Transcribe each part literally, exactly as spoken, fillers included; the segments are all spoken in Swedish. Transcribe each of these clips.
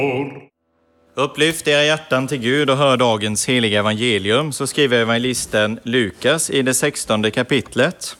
Upplyft era hjärtan till Gud och hör dagens heliga evangelium, så skriver evangelisten Lukas i det sextonde kapitlet.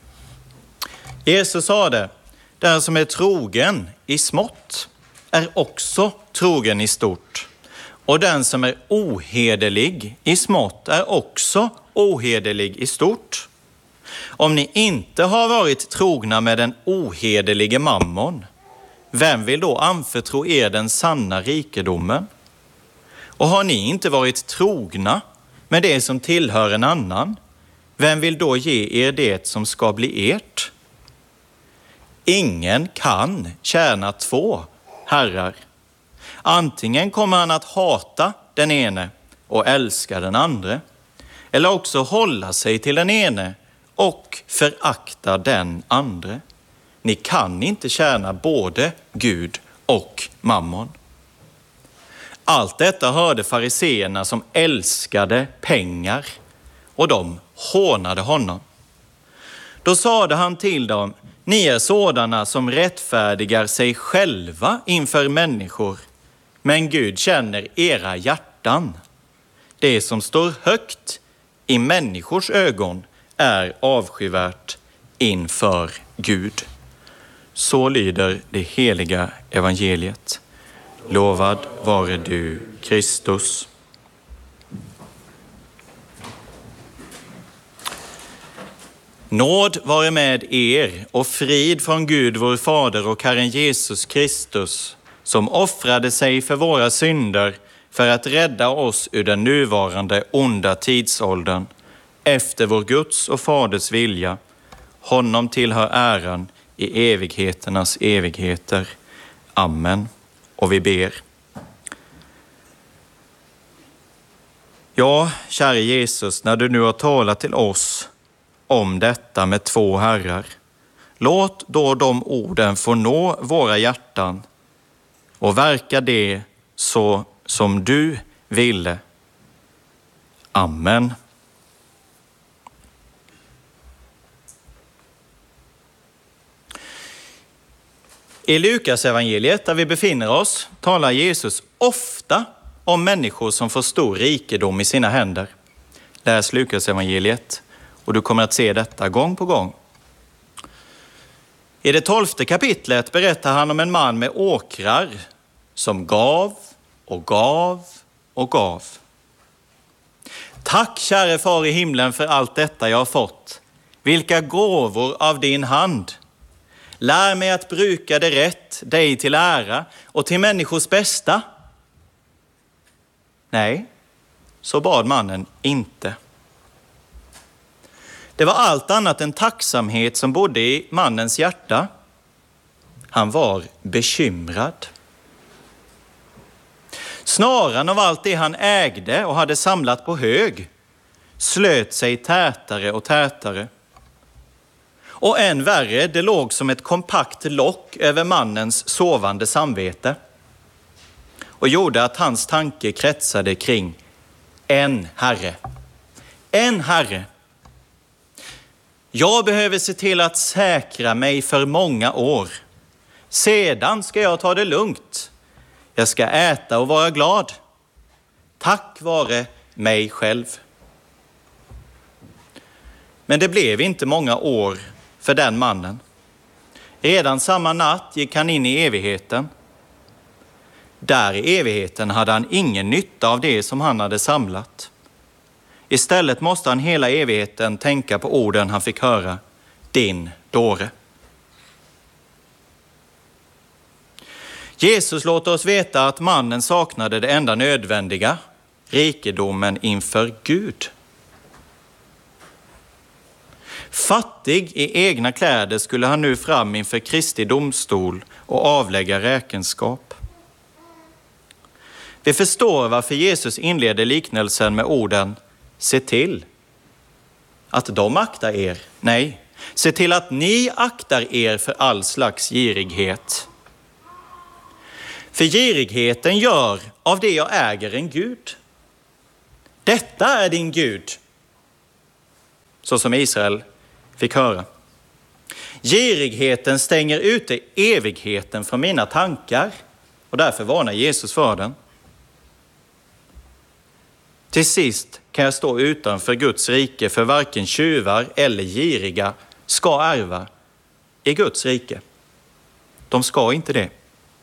Jesus sade, den som är trogen i smått är också trogen i stort. Och den som är ohederlig i smått är också ohederlig i stort. Om ni inte har varit trogna med den ohederlige mammon, vem vill då anförtro er den sanna rikedomen? Och har ni inte varit trogna med det som tillhör en annan, vem vill då ge er det som ska bli ert? Ingen kan tjäna två herrar. Antingen kommer han att hata den ene och älska den andra, eller också hålla sig till den ene och förakta den andra. Ni kan inte tjäna både Gud och mammon. Allt detta hörde fariseerna som älskade pengar, och de hånade honom. Då sade han till dem, ni är sådana som rättfärdigar sig själva inför människor, men Gud känner era hjärtan. Det som står högt i människors ögon är avskyvärt inför Gud. Så lyder det heliga evangeliet. Lovad vare du, Kristus. Nåd vare med er och frid från Gud vår Fader och Herren Jesus Kristus, som offrade sig för våra synder för att rädda oss ur den nuvarande onda tidsåldern, efter vår Guds och Faders vilja. Honom tillhör äran i evigheternas evigheter. Amen. Och vi ber. Ja, kära Jesus, när du nu har talat till oss om detta med två herrar, låt då de orden få nå våra hjärtan och verka det så som du ville. Amen. I Lukas evangeliet där vi befinner oss talar Jesus ofta om människor som får stor rikedom i sina händer. Läs Lukas evangeliet och du kommer att se detta gång på gång. I det tolfte kapitlet berättar han om en man med åkrar som gav och gav och gav. Tack, käre far i himlen, för allt detta jag har fått. Vilka gåvor av din hand. Lär mig att bruka det rätt, dig till ära och till människors bästa. Nej, så bad mannen inte. Det var allt annat än tacksamhet som bodde i mannens hjärta. Han var bekymrad. Snaran av allt det han ägde och hade samlat på hög slöt sig tätare och tätare. Och än värre, det låg som ett kompakt lock över mannens sovande samvete och gjorde att hans tanke kretsade kring en herre. En herre. Jag behöver se till att säkra mig för många år. Sedan ska jag ta det lugnt. Jag ska äta och vara glad. Tack vare mig själv. Men det blev inte många år för den mannen. Redan samma natt gick han in i evigheten. Där i evigheten hade han ingen nytta av det som han hade samlat. Istället måste han hela evigheten tänka på orden han fick höra. Din dåre. Jesus låter oss veta att mannen saknade det enda nödvändiga. Rikedomen inför Gud. Fattig i egna kläder skulle han nu fram inför Kristi domstol och avlägga räkenskap. Vi förstår varför Jesus inleder liknelsen med orden se till att de aktar er. Nej, se till att ni aktar er för all slags girighet. För girigheten gör av det jag äger en Gud. Detta är din Gud. Så som Israel fick höra. Girigheten stänger ute evigheten från mina tankar. och därför varnar Jesus för den. Till sist kan jag stå utanför Guds rike, för varken tjuvar eller giriga ska ärva i Guds rike. De ska inte det.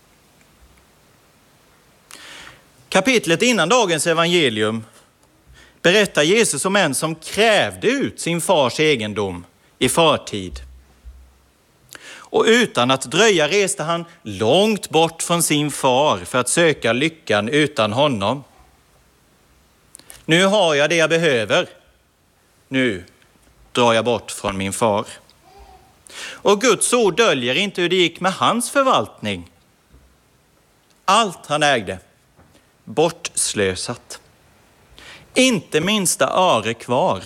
Kapitlet innan dagens evangelium berättar Jesus om en som krävde ut sin fars egendom i förtid. Och utan att dröja reste han långt bort från sin far för att söka lyckan utan honom. Nu har jag det jag behöver. Nu drar jag bort från min far. Och Guds ord döljer inte hur det gick med hans förvaltning. Allt han ägde, bortslösat. Inte minsta öre kvar.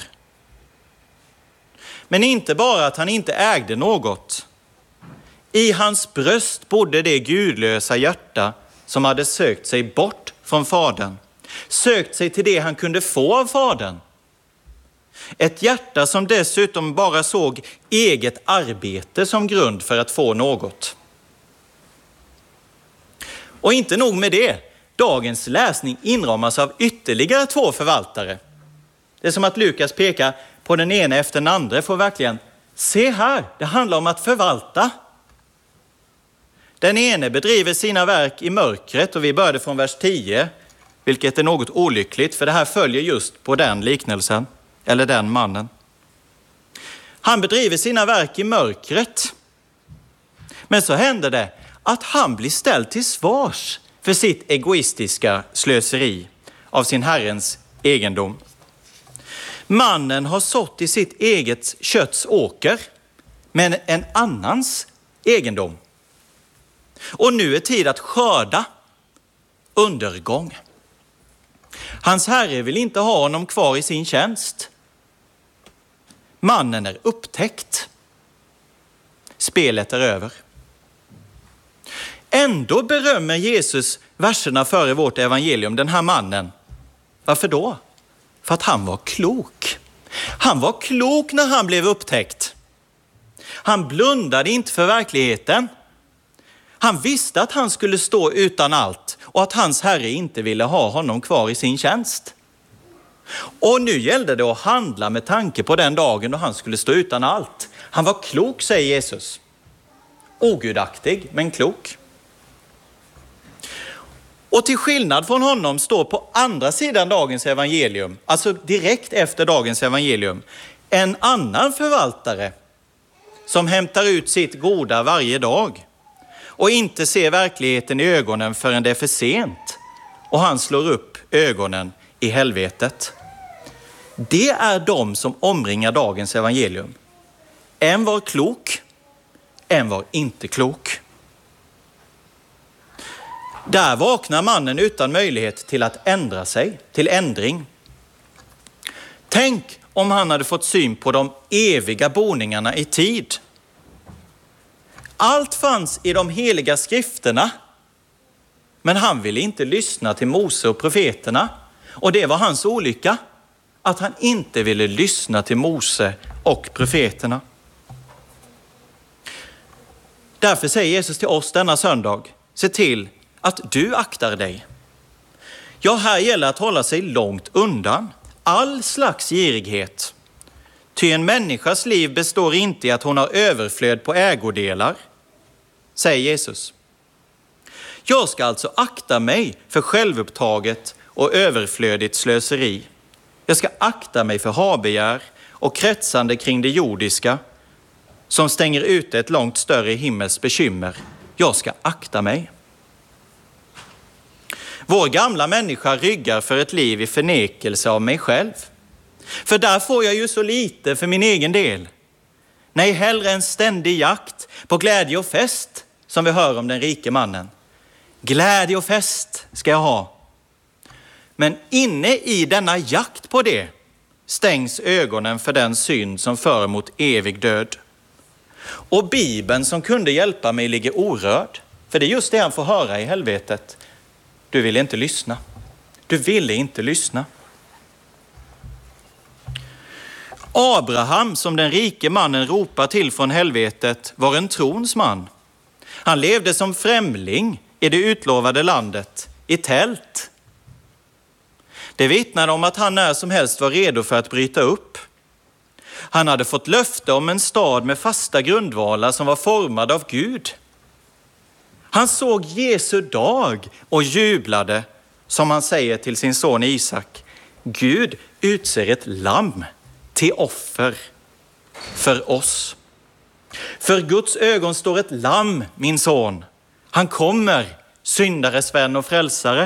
Men inte bara att han inte ägde något. I hans bröst bodde det gudlösa hjärta som hade sökt sig bort från fadern. Sökt sig till det han kunde få av fadern. Ett hjärta som dessutom bara såg eget arbete som grund för att få något. Och inte nog med det. Dagens läsning inramas av ytterligare två förvaltare. Det är som att Lukas pekar på den ena efter den andra för verkligen se här, det handlar om att förvalta. Den ene bedriver sina verk i mörkret och vi började från vers tio, vilket är något olyckligt för det här följer just på den liknelsen, eller den mannen. Han bedriver sina verk i mörkret. Men så händer det att han blir ställd till svars för sitt egoistiska slöseri av sin herrens egendom. Mannen har sått i sitt eget kötts åker, men en annans egendom. Och nu är tid att skörda undergång. Hans herre vill inte ha honom kvar i sin tjänst. Mannen är upptäckt. Spelet är över. Ändå berömmer Jesus verserna före vårt evangelium den här mannen. Varför då? För att han var klok. Han var klok när han blev upptäckt. Han blundade inte för verkligheten. Han visste att han skulle stå utan allt och att hans herre inte ville ha honom kvar i sin tjänst. Och nu gällde det att handla med tanke på den dagen då han skulle stå utan allt. Han var klok, säger Jesus. Ogudaktig, men klok. Och till skillnad från honom står på andra sidan dagens evangelium, alltså direkt efter dagens evangelium, en annan förvaltare som hämtar ut sitt goda varje dag och inte ser verkligheten i ögonen förrän det är för sent och han slår upp ögonen i helvetet. Det är de som omringar dagens evangelium. En var klok, en var inte klok. Där vaknar mannen utan möjlighet till att ändra sig, till ändring. Tänk om han hade fått syn på de eviga boningarna i tid. Allt fanns i de heliga skrifterna, men han ville inte lyssna till Mose och profeterna. Och det var hans olycka, att han inte ville lyssna till Mose och profeterna. Därför säger Jesus till oss denna söndag, se till att du aktar dig. Ja, här gäller att hålla sig långt undan all slags girighet. Ty en människas liv består inte i att hon har överflöd på ägodelar, säger Jesus. Jag ska alltså akta mig för självupptaget och överflödigt slöseri. Jag ska akta mig för habegär och kretsande kring det jordiska som stänger ute ett långt större himmels bekymmer. Jag ska akta mig. Vår gamla människa ryggar för ett liv i förnekelse av mig själv. För där får jag ju så lite för min egen del. Nej, hellre en ständig jakt på glädje och fest som vi hör om den rike mannen. Glädje och fest ska jag ha. Men inne i denna jakt på det stängs ögonen för den synd som för mot evig död. Och Bibeln som kunde hjälpa mig ligger orörd. För det är just det han får höra i helvetet. Du ville inte lyssna. Du ville inte lyssna. Abraham, som den rike mannen ropar till från helvetet, var en trons man. Han levde som främling i det utlovade landet i tält. Det vittnar om att han när som helst var redo för att bryta upp. Han hade fått löfte om en stad med fasta grundvalar som var formad av Gud. Han såg Jesu dag och jublade, som han säger till sin son Isak. Gud utser ett lamm till offer för oss. För Guds ögon står ett lamm, min son. Han kommer, syndares vän och frälsare.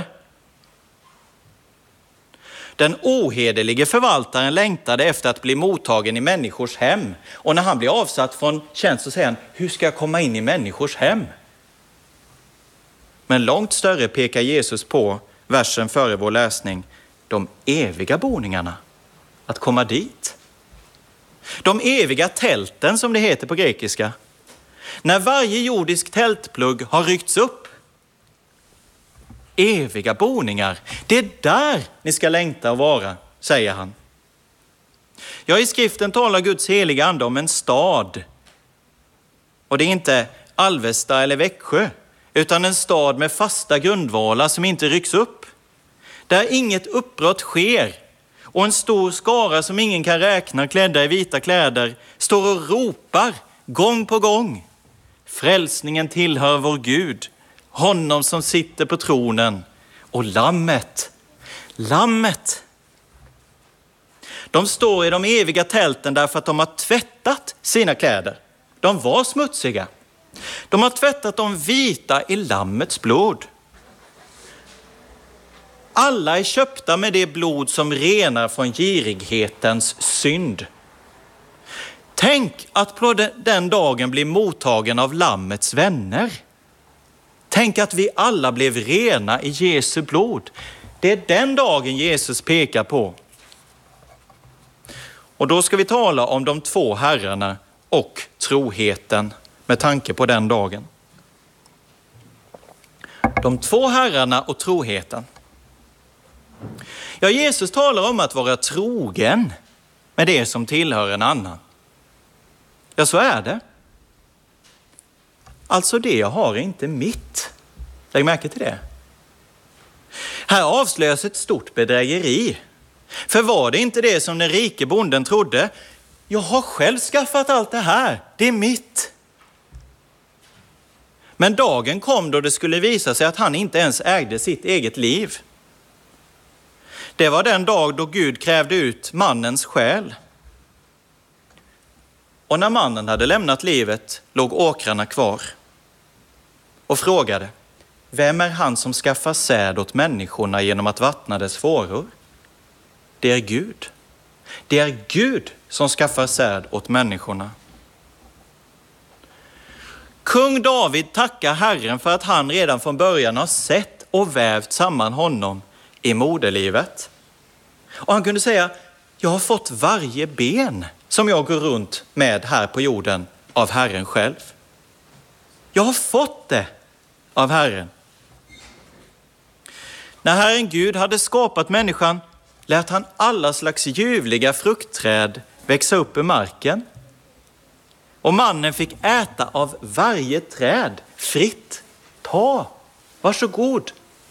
Den ohederlige förvaltaren längtade efter att bli mottagen i människors hem. Och när han blir avsatt från tjänst så säger han, hur ska jag komma in i människors hem? Men långt större pekar Jesus på, versen före vår läsning, de eviga boningarna. Att komma dit. De eviga tälten som det heter på grekiska. När varje jordisk tältplugg har ryckts upp. Eviga boningar. Det är där ni ska längta och vara, säger han. Ja, i skriften talar Guds heliga ande om en stad. Och det är inte Alvesta eller Växjö, utan en stad med fasta grundvalar som inte rycks upp. Där inget uppbrott sker och en stor skara som ingen kan räkna, klädda i vita kläder, står och ropar gång på gång. Frälsningen tillhör vår Gud, honom som sitter på tronen, och lammet, lammet. De står i de eviga tälten därför att de har tvättat sina kläder. De var smutsiga. De har tvättat dem vita i lammets blod. Alla är köpta med det blod som renar från girighetens synd. Tänk att på den dagen blir mottagen av lammets vänner. Tänk att vi alla blev rena i Jesu blod. Det är den dagen Jesus pekar på. Och då ska vi tala om de två herrarna och troheten med tanke på den dagen. De två herrarna och troheten. Ja, Jesus talar om att vara trogen med det som tillhör en annan. Ja, så är det. Alltså det jag har är inte mitt. Lägg märke till det. Här avslöjas ett stort bedrägeri. För var det inte det som den rike bonden trodde? Jag har själv skaffat allt det här. Det är mitt. Men dagen kom då det skulle visa sig att han inte ens ägde sitt eget liv. Det var den dag då Gud krävde ut mannens själ. Och när mannen hade lämnat livet låg åkrarna kvar. Och frågade, vem är han som skaffar säd åt människorna genom att vattna dess fåror? Det är Gud. Det är Gud som skaffar säd åt människorna. Kung David tackar Herren för att han redan från början har sett och vävt samman honom i moderlivet. Och han kunde säga, jag har fått varje ben som jag går runt med här på jorden av Herren själv. Jag har fått det av Herren. När Herren Gud hade skapat människan lät han alla slags ljuvliga fruktträd växa upp i marken. Och mannen fick äta av varje träd fritt. Ta, varsågod.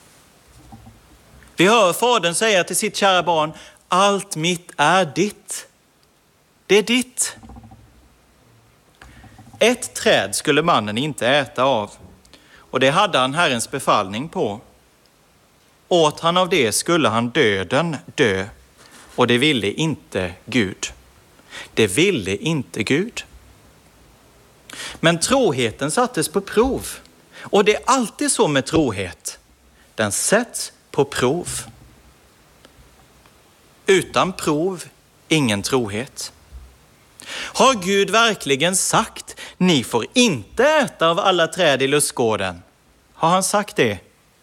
Vi hör fadern säga till sitt kära barn, allt mitt är ditt. Det är ditt. Ett träd skulle mannen inte äta av, och det hade han Herrens befallning på. Åt han av det skulle han döden dö, och det ville inte Gud. Det ville inte Gud. Men troheten sattes på prov, och det är alltid så med trohet. Den sätts på prov. Utan prov, ingen trohet. Har Gud verkligen sagt, ni får inte äta av alla träd i lustgården? Har han sagt det?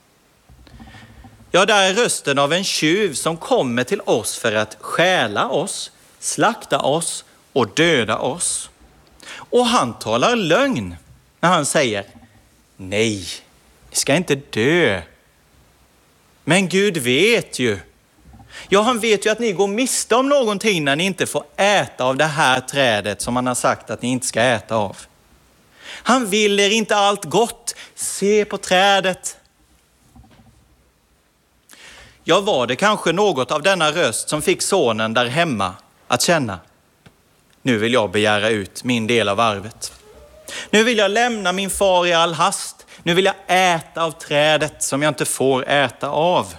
Ja, där är rösten av en tjuv som kommer till oss för att stjäla oss, slakta oss och döda oss. Och han talar lögn när han säger, nej, ni ska inte dö. Men Gud vet ju. Ja, han vet ju att ni går miste om någonting när ni inte får äta av det här trädet som han har sagt att ni inte ska äta av. Han vill er inte allt gott. Se på trädet. Ja, var det kanske något av denna röst som fick sonen där hemma att känna: nu vill jag begära ut min del av arvet. Nu vill jag lämna min far i all hast. Nu vill jag äta av trädet som jag inte får äta av.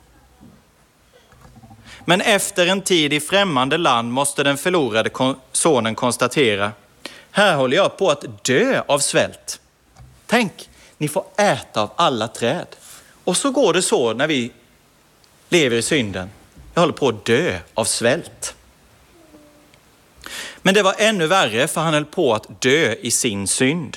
Men efter en tid i främmande land måste den förlorade sonen konstatera: här håller jag på att dö av svält. Tänk, ni får äta av alla träd. Och så går det så när vi lever i synden. Jag håller på att dö av svält. Men det var ännu värre, för han höll på att dö i sin synd.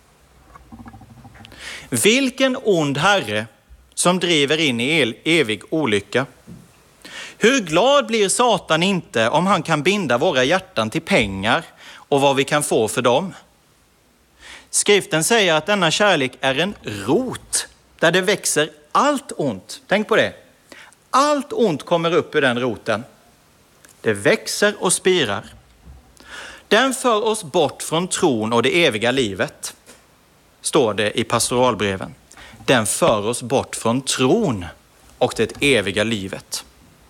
Vilken ond herre som driver in i evig olycka. Hur glad blir Satan inte om han kan binda våra hjärtan till pengar och vad vi kan få för dem. Skriften säger att denna kärlek är en rot där det växer allt ont. Tänk på det. Allt ont kommer upp ur den roten. Det växer och spirar. Den för oss bort från tron och det eviga livet, står det i pastoralbreven. Den för oss bort från tron och det eviga livet.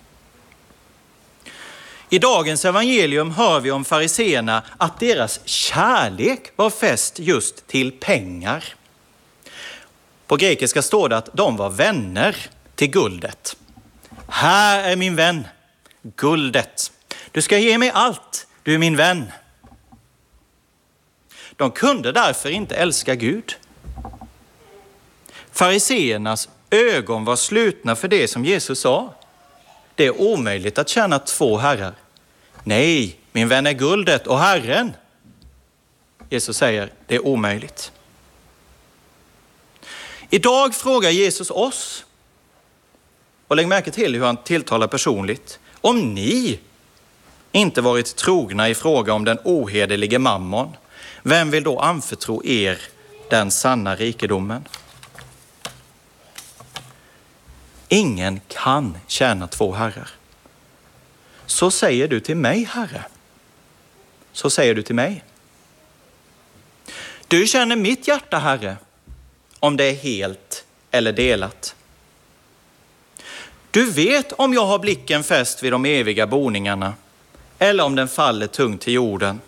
I dagens evangelium hör vi om fariseerna att deras kärlek var fäst just till pengar. På grekiska står det att de var vänner till guldet. Här är min vän, guldet. Du ska ge mig allt, du är min vän. De kunde därför inte älska Gud. Fariseernas ögon var slutna för det som Jesus sa. Det är omöjligt att tjäna två herrar. Nej, min vän är guldet och Herren. Jesus säger, det är omöjligt. Idag frågar Jesus oss, och lägg märke till hur han tilltalar personligt: om ni inte varit trogna i fråga om den ohederlige mammon, vem vill då anförtro er den sanna rikedomen? Ingen kan tjäna två herrar. Så säger du till mig, Herre. Så säger du till mig. Du känner mitt hjärta, Herre, om det är helt eller delat. Du vet om jag har blicken fäst vid de eviga boningarna eller om den faller tungt till jorden.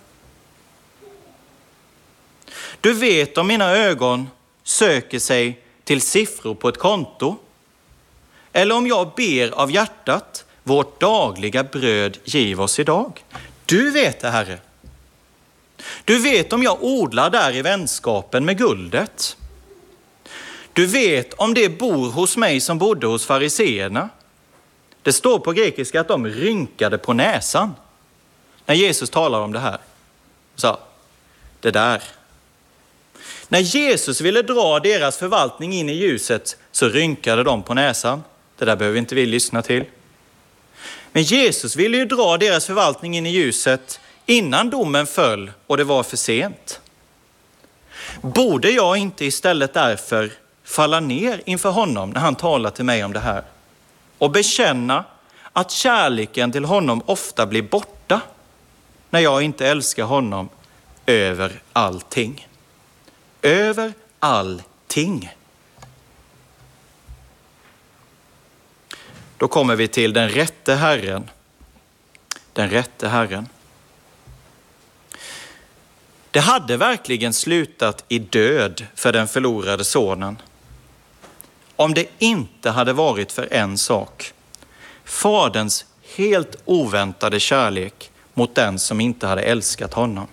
Du vet om mina ögon söker sig till siffror på ett konto eller om jag ber av hjärtat: vårt dagliga bröd giv oss idag. Du vet det, Herre. Du vet om jag odlar där i vänskapen med guldet. Du vet om det bor hos mig som bodde hos fariseerna. Det står på grekiska att de rynkade på näsan när Jesus talar om det här. Så, det där. När Jesus ville dra deras förvaltning in i ljuset så rynkade de på näsan. Det där behöver inte vi lyssna till. Men Jesus ville ju dra deras förvaltning in i ljuset innan domen föll och det var för sent. Borde jag inte istället därför falla ner inför honom när han talar till mig om det här och bekänna att kärleken till honom ofta blir borta när jag inte älskar honom över allting? Över allting. Då kommer vi till den rätte Herren. Den rätte Herren. Det hade verkligen slutat i död för den förlorade sonen om det inte hade varit för en sak: faderns helt oväntade kärlek mot den som inte hade älskat honom.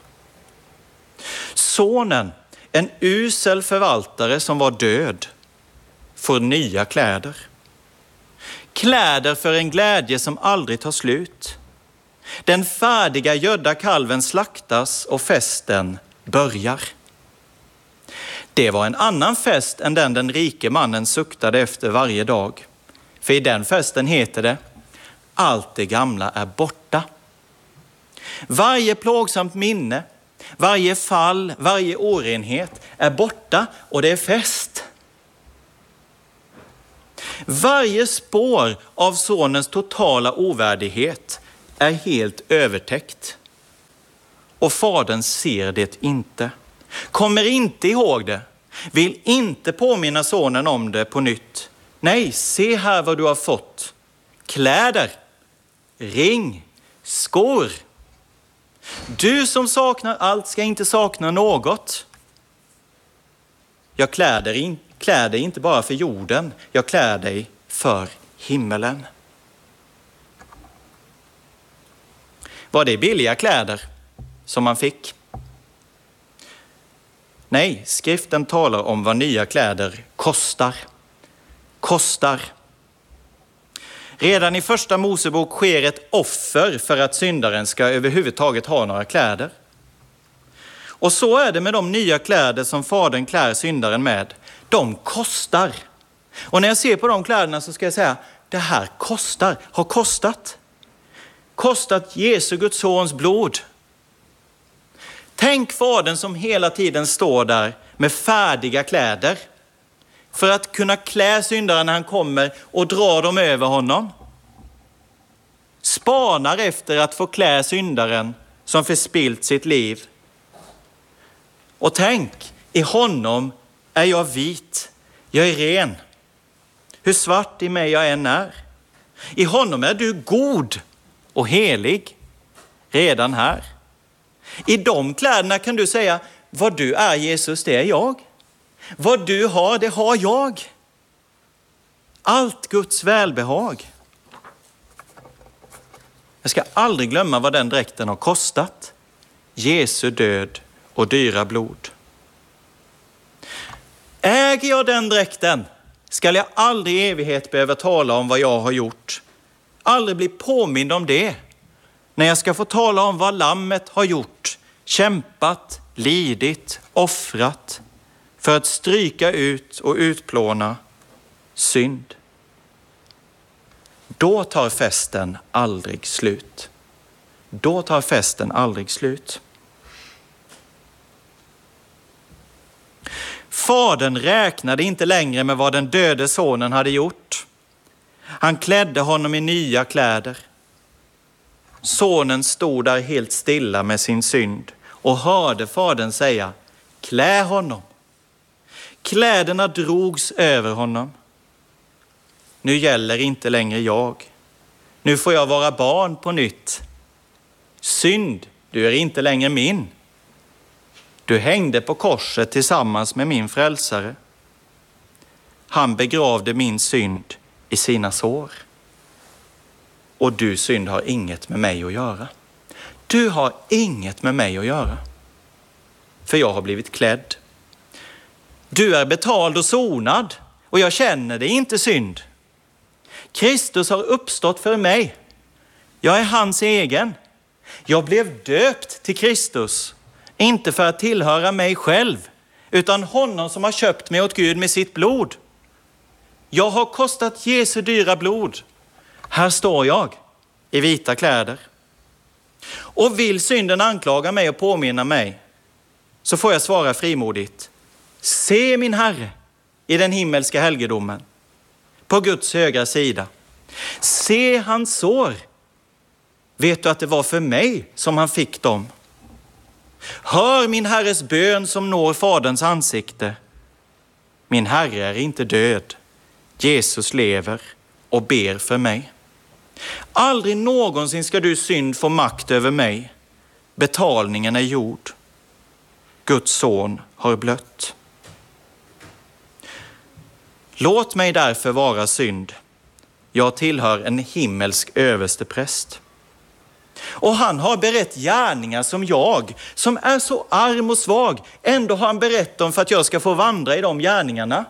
Sonen, en usel förvaltare som var död, får nya kläder. Kläder för en glädje som aldrig tar slut. Den färdiga gödda kalven slaktas och festen börjar. Det var en annan fest än den den rike mannen suktade efter varje dag. För i den festen heter det: allt det gamla är borta. Varje plågsamt minne, varje fall, varje orenhet är borta och det är fest. Varje spår av sonens totala ovärdighet är helt övertäckt. Och fadern ser det inte. Kommer inte ihåg det. Vill inte påminna sonen om det på nytt. Nej, se här vad du har fått. Kläder, ring, skor. Du som saknar allt ska inte sakna något. Jag klär dig, klär dig inte bara för jorden, jag klär dig för himmelen. Var det billiga kläder som man fick? Nej, skriften talar om vad nya kläder kostar. Kostar. Redan i första Mosebok sker ett offer för att syndaren ska överhuvudtaget ha några kläder. Och så är det med de nya kläder som fadern klär syndaren med. De kostar. Och när jag ser på de kläderna så ska jag säga, det här kostar, har kostat. Kostat Jesu Guds sons blod. Tänk fadern som hela tiden står där med färdiga kläder. För att kunna klä syndaren när han kommer och dra dem över honom. Spanar efter att få klä syndaren som förspilt sitt liv. Och tänk, i honom är jag vit, jag är ren. Hur svart i mig jag än är. I honom är du god och helig, redan här. I de kläderna kan du säga, vad du är Jesus, det är jag. Vad du har, det har jag. Allt Guds välbehag. Jag ska aldrig glömma vad den dräkten har kostat. Jesu död och dyra blod. Äger jag den dräkten ska jag aldrig i evighet behöva tala om vad jag har gjort. Aldrig bli påmind om det. När jag ska få tala om vad lammet har gjort. Kämpat, lidit, offrat. För att stryka ut och utplåna synd. Då tar festen aldrig slut. Då tar festen aldrig slut. Fadern räknade inte längre med vad den döde sonen hade gjort. Han klädde honom i nya kläder. Sonen stod där helt stilla med sin synd och hörde fadern säga, klä honom. Kläderna drogs över honom. Nu gäller inte längre jag. Nu får jag vara barn på nytt. Synd, du är inte längre min. Du hängde på korset tillsammans med min frälsare. Han begravde min synd i sina sår. Och du synd har inget med mig att göra. Du har inget med mig att göra. För jag har blivit klädd. Du är betald och sonad och jag känner dig inte synd. Kristus har uppstått för mig. Jag är hans egen. Jag blev döpt till Kristus. Inte för att tillhöra mig själv, utan honom som har köpt mig åt Gud med sitt blod. Jag har kostat Jesu dyra blod. Här står jag i vita kläder. Och vill synden anklaga mig och påminna mig, så får jag svara frimodigt. Se min Herre i den himmelska helgedomen, på Guds högra sida. Se hans sår. Vet du att det var för mig som han fick dem? Hör min Herres bön som når faderns ansikte. Min Herre är inte död. Jesus lever och ber för mig. Aldrig någonsin ska du synd få makt över mig. Betalningen är gjord. Guds son har blött. Låt mig därför vara synd. Jag tillhör en himmelsk överstepräst. Och han har berett gärningar som jag, som är så arm och svag, ändå har han berett dem för att jag ska få vandra i de gärningarna.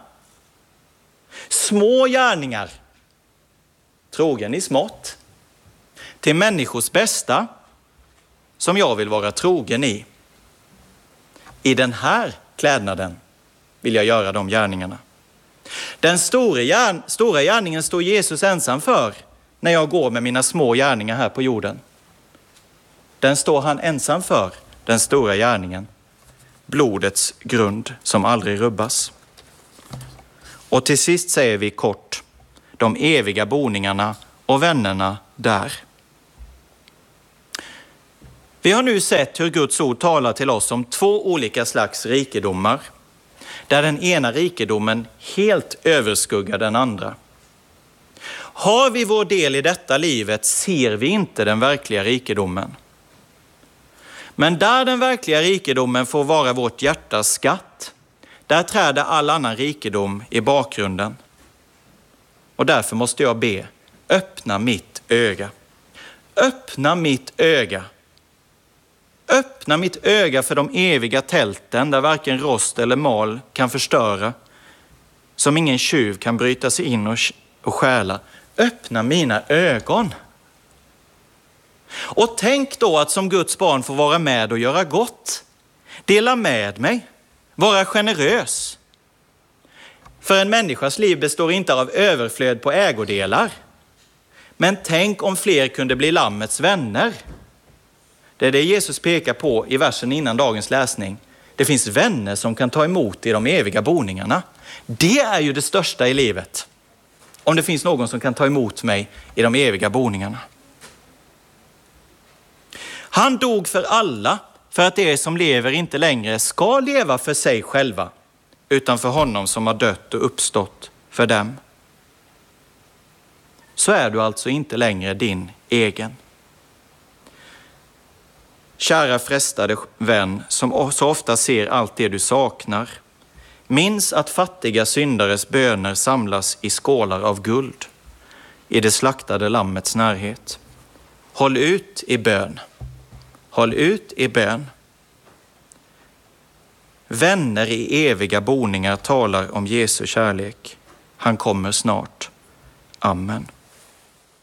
Små gärningar, trogen i smått, till människors bästa, som jag vill vara trogen i. I den här klädnaden vill jag göra de gärningarna. Den stora, gärn, stora gärningen står Jesus ensam för när jag går med mina små gärningar här på jorden. Den står han ensam för, den stora gärningen. Blodets grund som aldrig rubbas. Och till sist säger vi kort, de eviga boningarna och vännerna där. Vi har nu sett hur Guds ord talar till oss om två olika slags rikedomar, där den ena rikedomen helt överskuggar den andra. Har vi vår del i detta livet ser vi inte den verkliga rikedomen. Men där den verkliga rikedomen får vara vårt hjärtas skatt, där träder all annan rikedom i bakgrunden. Och därför måste jag be, öppna mitt öga. Öppna mitt öga. Öppna mitt öga för de eviga tälten där varken rost eller mal kan förstöra, som ingen tjuv kan bryta sig in och, och stjäla. Öppna mina ögon. Och tänk då att som Guds barn få vara med och göra gott. Dela med mig. Vara generös. För en människas liv består inte av överflöd på ägodelar. Men tänk om fler kunde bli lammets vänner. Det är det Jesus pekar på i versen innan dagens läsning. Det finns vänner som kan ta emot i de eviga boningarna. Det är ju det största i livet. Om det finns någon som kan ta emot mig i de eviga boningarna. Han dog för alla, för att de som lever inte längre ska leva för sig själva, utan för honom som har dött och uppstått för dem. Så är du alltså inte längre din egen. Kära frestade vän som så ofta ser allt det du saknar. Minns att fattiga syndares böner samlas i skålar av guld i det slaktade lammets närhet. Håll ut i bön. Håll ut i bön. Vänner i eviga boningar talar om Jesu kärlek. Han kommer snart. Amen.